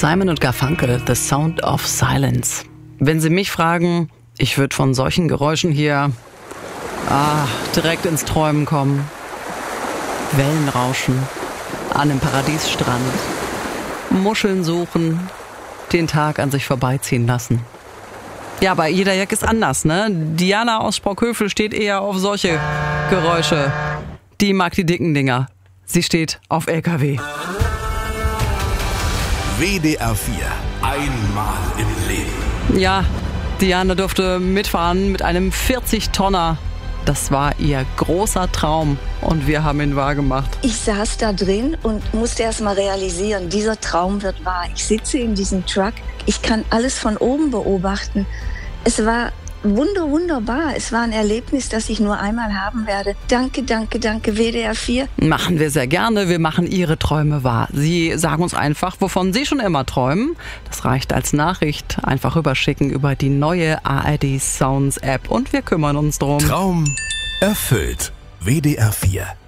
Simon und Garfunkel, The Sound of Silence. Wenn Sie mich fragen, ich würde von solchen Geräuschen hier direkt ins Träumen kommen. Wellen rauschen, an einem Paradiesstrand, Muscheln suchen, den Tag an sich vorbeiziehen lassen. Ja, aber jeder Jack ist anders, ne? Diana aus Sprockhövel steht eher auf solche Geräusche. Die mag die dicken Dinger. Sie steht auf LKW. WDR 4. Einmal im Leben. Ja, Diana durfte mitfahren mit einem 40-Tonner. Das war ihr großer Traum und wir haben ihn wahrgemacht. Ich saß da drin und musste erst mal realisieren, dieser Traum wird wahr. Ich sitze in diesem Truck, ich kann alles von oben beobachten. Es war wunderbar. Es war ein Erlebnis, das ich nur einmal haben werde. Danke, WDR 4. Machen wir sehr gerne. Wir machen Ihre Träume wahr. Sie sagen uns einfach, wovon Sie schon immer träumen. Das reicht als Nachricht. Einfach rüberschicken über die neue ARD Sounds App und wir kümmern uns drum. Traum erfüllt. WDR 4.